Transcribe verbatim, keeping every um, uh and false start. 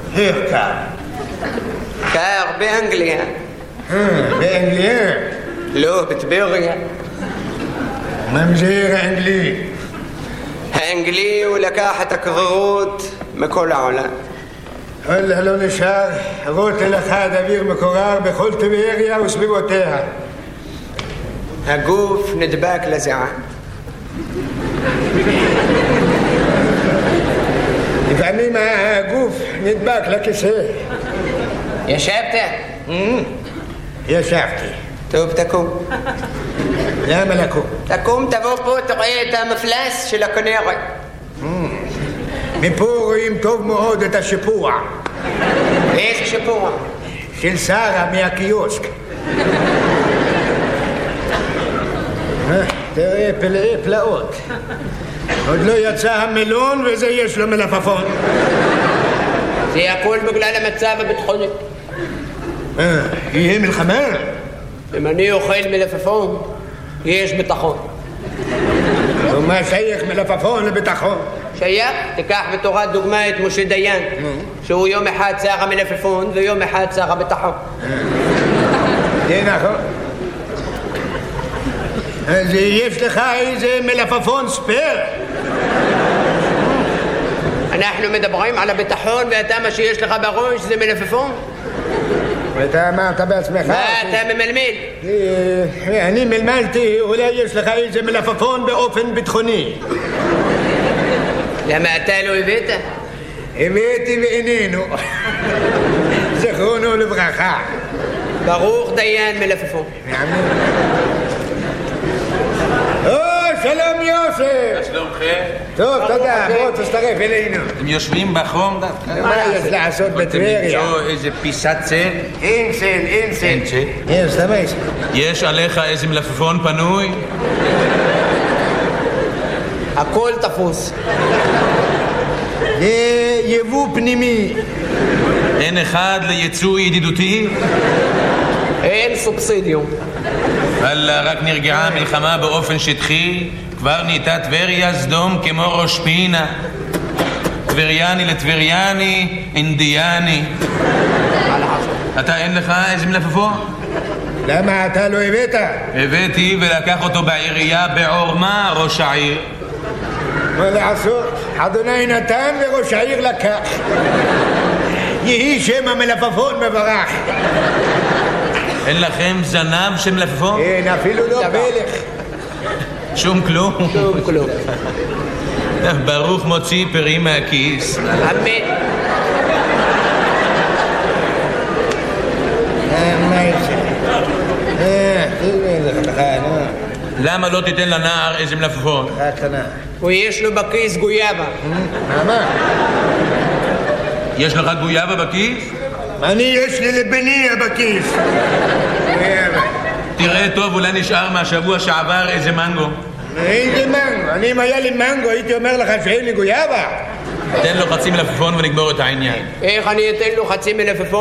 איך קר? קר באנגליה. אה, באנגליה? לא, בטבריה. ממזר האנגלי. האנגלי הוא לקח את הקררות מכל העולם. וואלה, לא נשאר רוטל אחד אוויר מקורר בכל טבריה וסביבותיה. הגוף נדבק לזיעה. לפעמים הגוף נדבק לכיסא. ישבת? ישבתי. טוב, תקום. למה לקום? תקום, תבוא פה, תראה את המפלס של הכנרת. מפה רואים טוב מאוד את השיפוע. איזה שיפוע? של שרה מהקיוסק. תראה פלאי פלאות. עוד לא יצא המלון וזה יש לו מלפפון. זה הכל בגלל המצב הביטחוני. אה, יהיה מלחמה? אם אני אוכל מלפפון, יש ביטחון. ומה שייך מלפפון לביטחון? שייך? תיקח בתורת דוגמה את משה דיין, שהוא יום אחד שר המלפפון ויום אחד שר הביטחון. זה נכון. אז יש לך איזה מלפפון ספייר? אנחנו מדברים על הביטחון ואתה מה שיש לך בראש זה מלפפון? ואתה אמרת בעצמך? מה אתה ממלמל? אני מלמלתי, אולי יש לך איזה מלפפון באופן ביטחוני. למה אתה לא הבאת? הבאתי ואיננו. זכרונו לברכה. ברוך דיין מלפפון. או, שלום יוסף. שלומכם? טוב, תודה, בוא תצטרף אלינו. אתם יושבים בחום דווקא? מה יש לעשות בטבריה? אתם למצוא איזה פיסת צל? אין צל, אין צל. אין צל? יש, תמש. יש עליך איזה מלפפון פנוי? הכל תפוס. זה יבוא פנימי. אין אחד ליצוא ידידותי? אין סובסידיום. וואלה, רק נרגעה המלחמה באופן שטחי, כבר נהייתה טבריה סדום כמו ראש פינה. טבריאני לטבריאני, אינדיאני. אתה אין לך איזה מלפפון? למה אתה לא הבאת? הבאתי ולקח אותו בעירייה בעורמה ראש העיר. מה לעשות? אדוני נתן וראש העיר לקח. יהי שם המלפפון מברך. אין לכם זנב של מלפפון? אין, אפילו לא פלך. שום כלום? שום כלום. ברוך מוציא פרי מהכיס. אמן. מה יש? אה, תראה לך, נו. למה לא תיתן לנער איזה מלפפון? קטנה. הוא יש לו בכיס גויאבה. מה? יש לך גויאבה בכיס? אני יש לי לבניה בכיס. תראה טוב, אולי נשאר מהשבוע שעבר איזה מנגו. איזה מנגו? אני אם היה לי מנגו הייתי אומר לך שאין לי גויאבה. תן לו חצי מלפפון ונגמור את העניין. איך אני אתן לו חצי מלפפון?